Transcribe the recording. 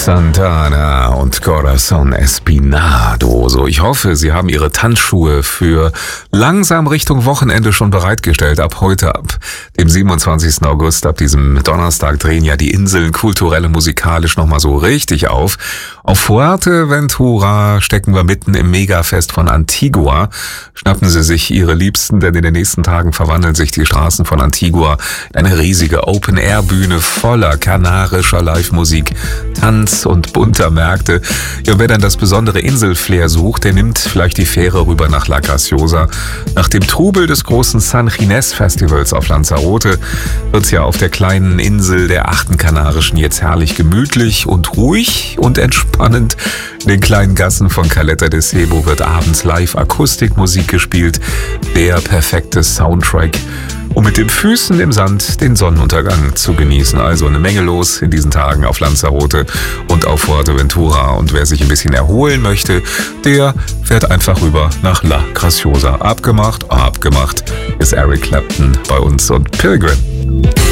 Santana und Corazón Espinado. Ich hoffe, Sie haben Ihre Tanzschuhe für langsam Richtung Wochenende schon bereitgestellt. Ab heute, ab dem 27. August, ab diesem Donnerstag drehen ja die Inseln kulturell und musikalisch nochmal so richtig auf. Auf Fuerteventura stecken wir mitten im Megafest von Antigua. Schnappen Sie sich Ihre Liebsten, denn in den nächsten Tagen verwandeln sich die Straßen von Antigua in eine riesige Open-Air-Bühne voller kanarischer Live-Musik, Tanz und bunter Märkte. Ja, wer dann das besondere Inselflair sucht, der nimmt vielleicht die Fähre rüber nach La Graciosa. Nach dem Trubel des großen San Ginés Festivals auf Lanzarote wird's ja auf der kleinen Insel der 8. Kanarischen jetzt herrlich gemütlich und ruhig und entspannend. In den kleinen Gassen von Caleta de Sebo wird abends live Akustikmusik gespielt. Der perfekte Soundtrack, um mit den Füßen im Sand den Sonnenuntergang zu genießen. Also eine Menge los in diesen Tagen auf Lanzarote und auf Fuerteventura. Und wer sich ein bisschen erholen möchte, der fährt einfach rüber nach La Graciosa. Abgemacht ist Eric Clapton bei uns und Pilgrim.